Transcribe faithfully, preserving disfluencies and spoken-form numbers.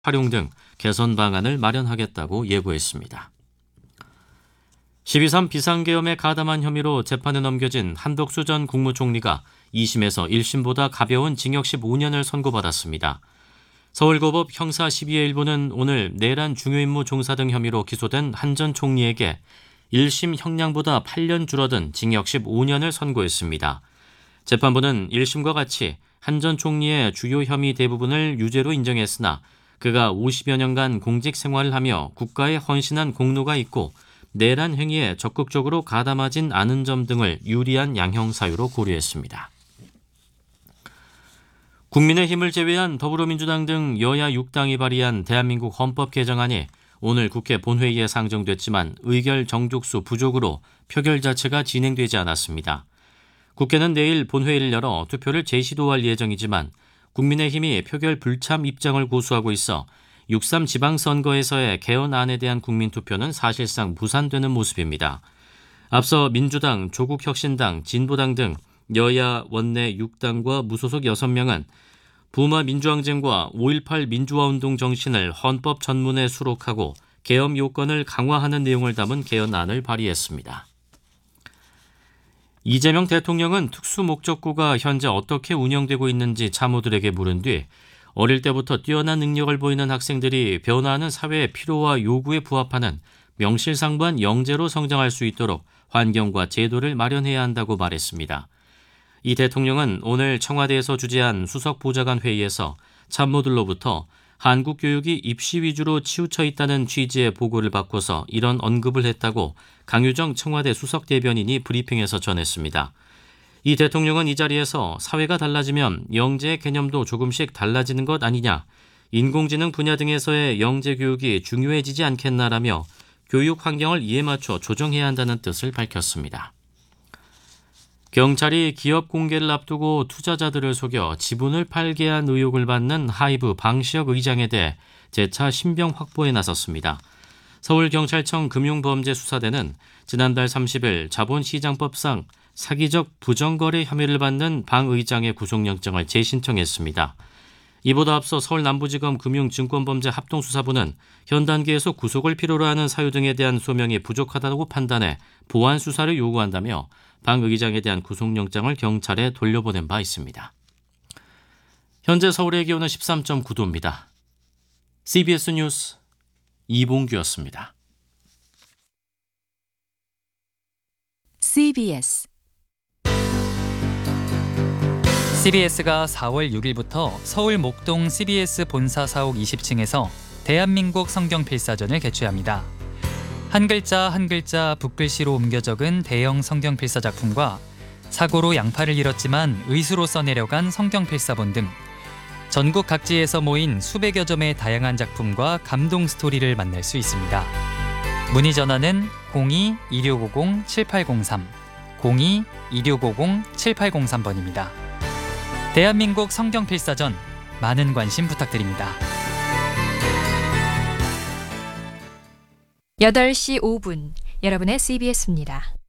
활용 등 개선 방안을 마련하겠다고 예고했습니다. 십이 삼 비상계엄에 가담한 혐의로 재판에 넘겨진 한덕수 전 국무총리가 이 심에서 일 심보다 가벼운 징역 십오 년을 선고받았습니다. 서울고법 형사 십이의 일부는 오늘 내란 중요임무 종사 등 혐의로 기소된 한 전 총리에게 일 심 형량보다 팔 년 줄어든 징역 십오 년을 선고했습니다. 재판부는 일 심과 같이 한 전 총리의 주요 혐의 대부분을 유죄로 인정했으나 그가 오십여 년간 공직 생활을 하며 국가에 헌신한 공로가 있고 내란 행위에 적극적으로 가담하진 않은 점 등을 유리한 양형 사유로 고려했습니다. 국민의힘을 제외한 더불어민주당 등 여야 육 당이 발의한 대한민국 헌법 개정안이 오늘 국회 본회의에 상정됐지만 의결 정족수 부족으로 표결 자체가 진행되지 않았습니다. 국회는 내일 본회의를 열어 투표를 재시도할 예정이지만 국민의힘이 표결 불참 입장을 고수하고 있어 육 삼 지방선거에서의 개헌안에 대한 국민투표는 사실상 무산되는 모습입니다. 앞서 민주당, 조국혁신당, 진보당 등 여야 원내 육 당과 무소속 여섯 명은 부마 민주항쟁과 오일팔 민주화운동 정신을 헌법 전문에 수록하고 계엄 요건을 강화하는 내용을 담은 개헌안을 발의했습니다. 이재명 대통령은 특수목적고가 현재 어떻게 운영되고 있는지 참모들에게 물은 뒤 어릴 때부터 뛰어난 능력을 보이는 학생들이 변화하는 사회의 필요와 요구에 부합하는 명실상부한 영재로 성장할 수 있도록 환경과 제도를 마련해야 한다고 말했습니다. 이 대통령은 오늘 청와대에서 주재한 수석보좌관 회의에서 참모들로부터 한국 교육이 입시 위주로 치우쳐 있다는 취지의 보고를 받고서 이런 언급을 했다고 강유정 청와대 수석대변인이 브리핑에서 전했습니다. 이 대통령은 이 자리에서 사회가 달라지면 영재의 개념도 조금씩 달라지는 것 아니냐, 인공지능 분야 등에서의 영재 교육이 중요해지지 않겠나라며 교육 환경을 이에 맞춰 조정해야 한다는 뜻을 밝혔습니다. 경찰이 기업 공개를 앞두고 투자자들을 속여 지분을 팔게 한 의혹을 받는 하이브 방시혁 의장에 대해 재차 신병 확보에 나섰습니다. 서울경찰청 금융범죄수사대는 지난달 삼십 일 자본시장법상 사기적 부정거래 혐의를 받는 방 의장의 구속영장을 재신청했습니다. 이보다 앞서 서울 남부지검 금융증권범죄 합동수사부는 현 단계에서 구속을 필요로 하는 사유 등에 대한 소명이 부족하다고 판단해 보완 수사를 요구한다며 방 의장에 대한 구속영장을 경찰에 돌려보낸 바 있습니다. 현재 서울의 기온은 십삼 점 구 도입니다. 씨비에스 뉴스 이봉규였습니다. 씨비에스 씨비에스가 사월 육 일부터 서울 목동 씨비에스 본사 사옥 이십 층에서 대한민국 성경 필사전을 개최합니다. 한 글자 한 글자 붓글씨로 옮겨 적은 대형 성경 필사 작품과 사고로 양팔을 잃었지만 의수로 써내려간 성경 필사본 등 전국 각지에서 모인 수백여 점의 다양한 작품과 감동 스토리를 만날 수 있습니다. 문의 전화는 공이 이육오공 칠팔공삼, 공이 이육오공 칠팔공삼 번입니다. 대한민국 성경 필사전 많은 관심 부탁드립니다. 여덟 시 오 분 여러분의 씨비에스입니다.